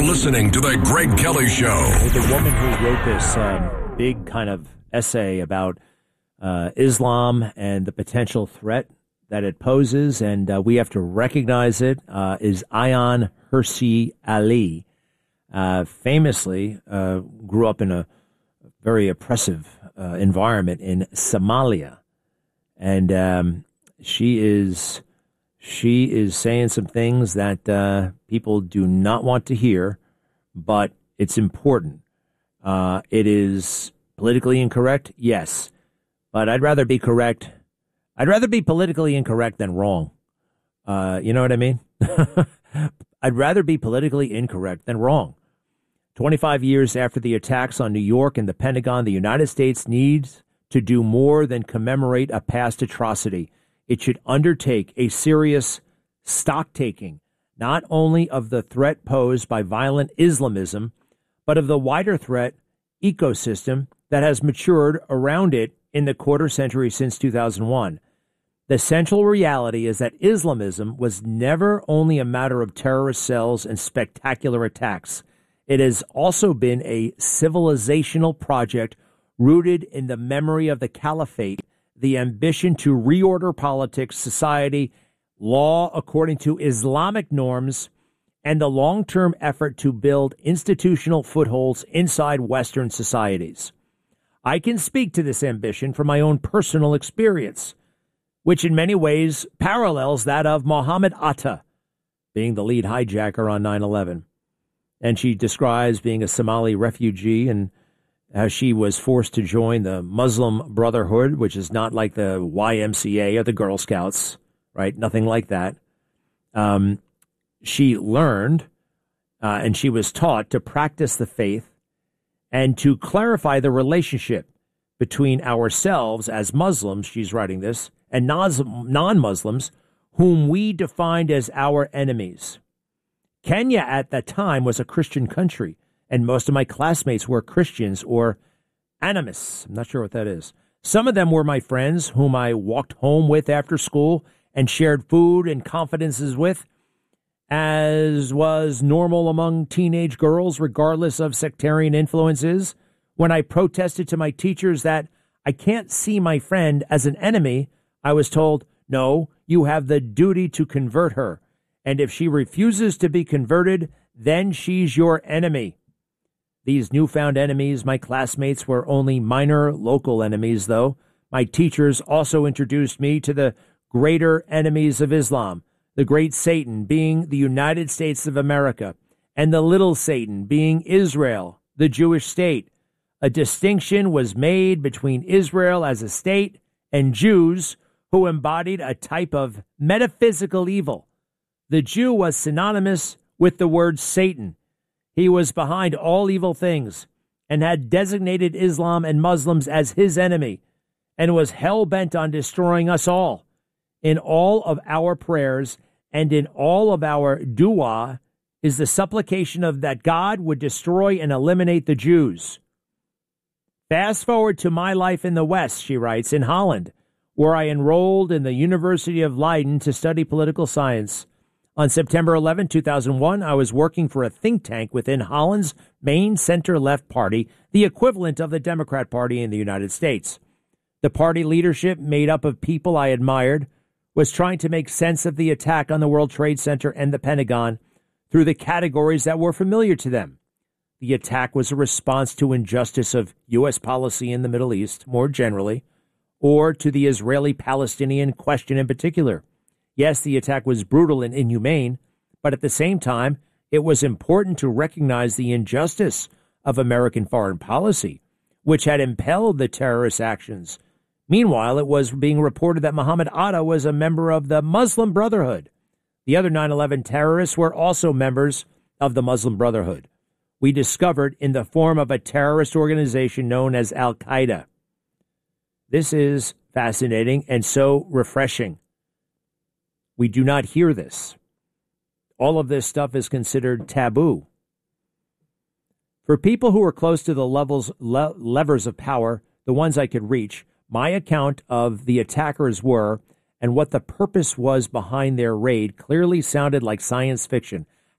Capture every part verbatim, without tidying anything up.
listening to The Greg Kelly Show. The woman who wrote this um, big kind of essay about uh, Islam and the potential threat that it poses, and uh, we have to recognize it, uh, is Ayaan Hirsi Ali. Uh, famously uh, grew up in a very oppressive uh, environment in Somalia. And um, she is she is saying some things that uh, people do not want to hear, but it's important. Uh, it is politically incorrect, yes, but I'd rather be correct. I'd rather be politically incorrect than wrong. Uh, you know what I mean? I'd rather be politically incorrect than wrong. twenty-five years after the attacks on New York and the Pentagon, the United States needs to do more than commemorate a past atrocity. It should undertake a serious stock-taking, not only of the threat posed by violent Islamism, but of the wider threat ecosystem that has matured around it in the quarter century since two thousand one. The central reality is that Islamism was never only a matter of terrorist cells and spectacular attacks. It has also been a civilizational project rooted in the memory of the caliphate, the ambition to reorder politics, society, law according to Islamic norms, and the long-term effort to build institutional footholds inside Western societies. I can speak to this ambition from my own personal experience, which in many ways parallels that of Mohammed Atta, being the lead hijacker on nine eleven. And she describes being a Somali refugee and how she was forced to join the Muslim Brotherhood, which is not like the Y M C A or the Girl Scouts, right? Nothing like that. Um, she learned uh, and she was taught to practice the faith and to clarify the relationship between ourselves as Muslims, she's writing this, and non-Muslims, whom we defined as our enemies. Kenya at that time was a Christian country, and most of my classmates were Christians or animists. I'm not sure what that is. Some of them were my friends whom I walked home with after school and shared food and confidences with, as was normal among teenage girls, regardless of sectarian influences. When I protested to my teachers that I can't see my friend as an enemy, I was told, no, you have the duty to convert her. And if she refuses to be converted, then she's your enemy. These newfound enemies, my classmates, were only minor local enemies, though. My teachers also introduced me to the greater enemies of Islam, the great Satan being the United States of America, and the little Satan being Israel, the Jewish state. A distinction was made between Israel as a state and Jews who embodied a type of metaphysical evil. The Jew was synonymous with the word Satan. He was behind all evil things and had designated Islam and Muslims as his enemy and was hell-bent on destroying us all. In all of our prayers and in all of our dua is the supplication of that God would destroy and eliminate the Jews. Fast forward to my life in the West, she writes, in Holland, where I enrolled in the University of Leiden to study political science. On September eleventh, two thousand one, I was working for a think tank within Holland's main center-left party, the equivalent of the Democrat Party in the United States. The party leadership, made up of people I admired, was trying to make sense of the attack on the World Trade Center and the Pentagon through the categories that were familiar to them. The attack was a response to injustice of U S policy in the Middle East, more generally, or to the Israeli-Palestinian question in particular. Yes, the attack was brutal and inhumane, but at the same time, it was important to recognize the injustice of American foreign policy, which had impelled the terrorist actions. Meanwhile, it was being reported that Mohammed Atta was a member of the Muslim Brotherhood. The other nine eleven terrorists were also members of the Muslim Brotherhood. We discovered in the form of a terrorist organization known as Al-Qaeda. This is fascinating and so refreshing. We do not hear this. All of this stuff is considered taboo. For people who are close to the levels le- levers of power, the ones I could reach, my account of the attackers were and what the purpose was behind their raid clearly sounded like science fiction.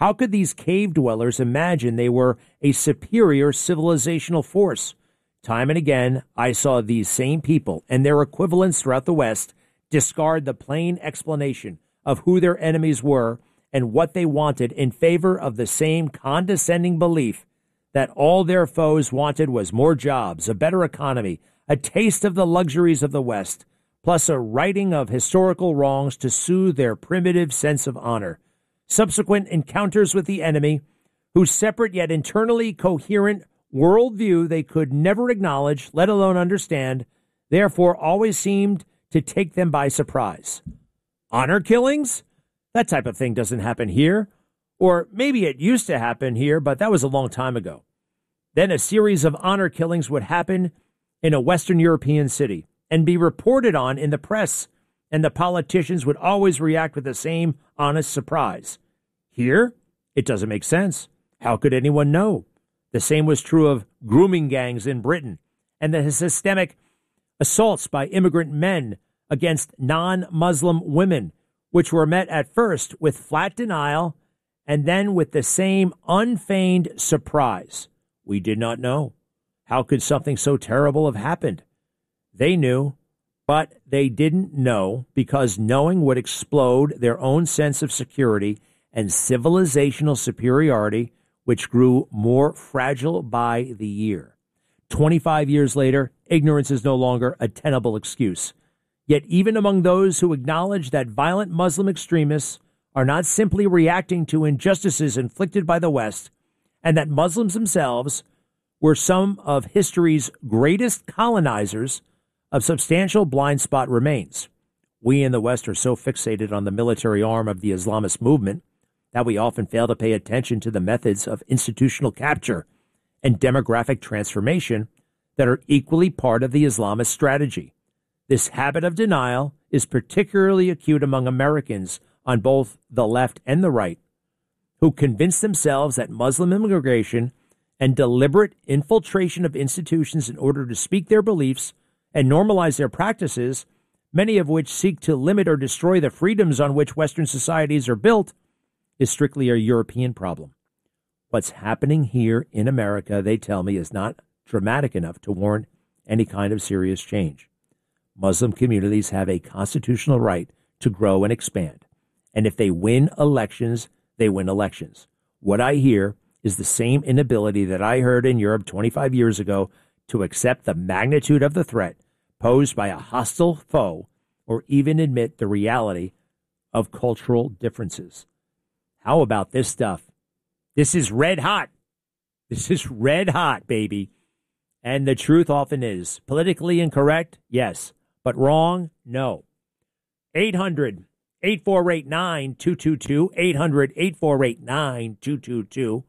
How could these cave dwellers imagine they were a superior civilizational force? Time and again, I saw these same people and their equivalents throughout the West discard the plain explanation of who their enemies were and what they wanted in favor of the same condescending belief that all their foes wanted was more jobs, a better economy, a taste of the luxuries of the West, plus a righting of historical wrongs to soothe their primitive sense of honor. Subsequent encounters with the enemy, whose separate yet internally coherent worldview they could never acknowledge, let alone understand, therefore always seemed to take them by surprise. Honor killings? That type of thing doesn't happen here. Or maybe it used to happen here, but that was a long time ago. Then a series of honor killings would happen in a Western European city and be reported on in the press, and the politicians would always react with the same honest surprise. Here, it doesn't make sense. How could anyone know? The same was true of grooming gangs in Britain and the systemic assaults by immigrant men against non-Muslim women, which were met at first with flat denial and then with the same unfeigned surprise. We did not know. How could something so terrible have happened? They knew, but they didn't know because knowing would explode their own sense of security and civilizational superiority, which grew more fragile by the year. twenty-five years later, ignorance is no longer a tenable excuse. Yet even among those who acknowledge that violent Muslim extremists are not simply reacting to injustices inflicted by the West, and that Muslims themselves were some of history's greatest colonizers, a substantial blind spot remains. We in the West are so fixated on the military arm of the Islamist movement that we often fail to pay attention to the methods of institutional capture and demographic transformation that are equally part of the Islamist strategy. This habit of denial is particularly acute among Americans on both the left and the right, who convince themselves that Muslim immigration and deliberate infiltration of institutions in order to speak their beliefs and normalize their practices, many of which seek to limit or destroy the freedoms on which Western societies are built, is strictly a European problem. What's happening here in America, they tell me, is not dramatic enough to warrant any kind of serious change. Muslim communities have a constitutional right to grow and expand. And if they win elections, they win elections. What I hear is the same inability that I heard in Europe twenty-five years ago to accept the magnitude of the threat posed by a hostile foe or even admit the reality of cultural differences. How about this stuff? This is red hot. This is red hot, baby. And the truth often is politically incorrect, yes, but wrong, no. eight hundred, eight four eight, nine two two two, eight hundred, eight four eight, nine two two two.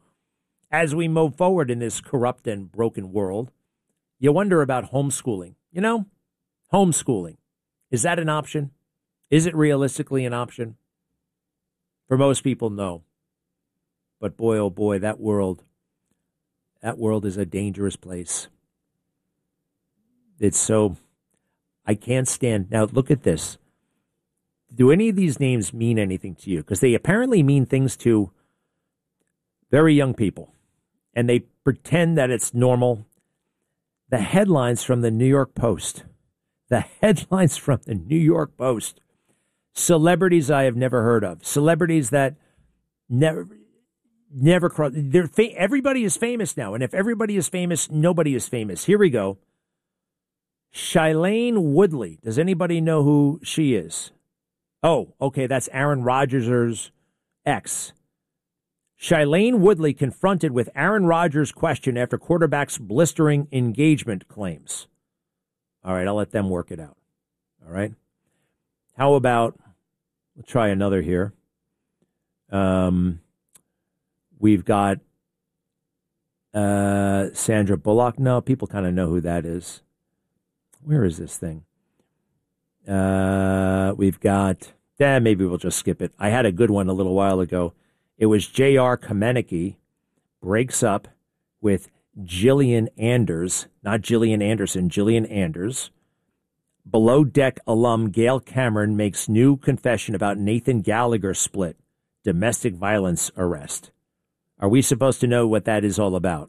As we move forward in this corrupt and broken world, you wonder about homeschooling. You know, homeschooling. Is that an option? Is it realistically an option? For most people, no. But boy, oh boy, that world, that world is a dangerous place. It's so, I can't stand. Now, look at this. Do any of these names mean anything to you? Because they apparently mean things to very young people. And they pretend that it's normal. The headlines from the New York Post. The headlines from the New York Post. Celebrities I have never heard of. Celebrities that never, never cross. They're fa- everybody is famous now. And if everybody is famous, nobody is famous. Here we go. Shailene Woodley. Does anybody know who she is? Oh, okay. That's Aaron Rodgers' ex. Shailene Woodley confronted with Aaron Rodgers' question after quarterback's blistering engagement claims. All right, I'll let them work it out. All right. How about, we'll try another here. Um, we've got uh, Sandra Bullock. No, people kind of know who that is. Where is this thing? Uh, we've got, eh, maybe we'll just skip it. I had a good one a little while ago. It was J R. Kamenicki breaks up with Gillian Anders, not Gillian Anderson, Gillian Anders. Below Deck alum Gail Cameron makes new confession about Nathan Gallagher split. domestic violence arrest. Are we supposed to know what that is all about?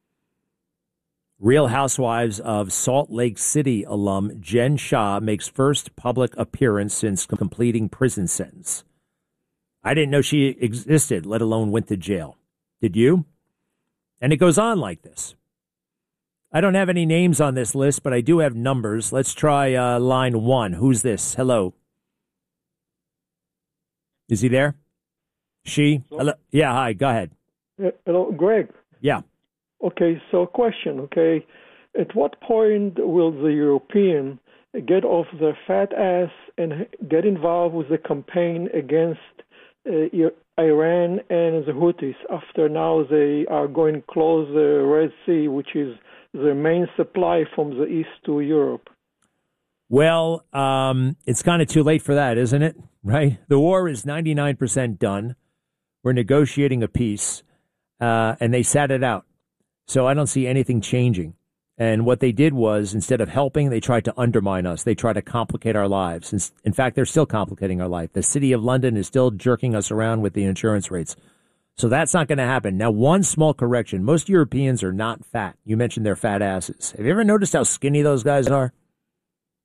Real Housewives of Salt Lake City alum Jen Shah makes first public appearance since completing prison sentence. I didn't know she existed, let alone went to jail. Did you? And it goes on like this. I don't have any names on this list, but I do have numbers. Let's try uh, line one. Who's this? Hello. Is he there? She? Hello? Yeah, hi. Go ahead. Uh, hello, Greg. Yeah. Okay, so question, okay. At what point will the European get off their fat ass and get involved with the campaign against uh, Iran and the Houthis after now they are going to close the Red Sea, which is the main supply from the east to Europe? Well, um, it's kind of too late for that, isn't it? Right? The war is ninety-nine percent done. We're negotiating a peace, uh, and they sat it out. So I don't see anything changing. And what they did was, instead of helping, they tried to undermine us. They tried to complicate our lives. In fact, they're still complicating our life. The city of London is still jerking us around with the insurance rates. So that's not going to happen. Now, one small correction. Most Europeans are not fat. You mentioned their fat asses. Have you ever noticed how skinny those guys are?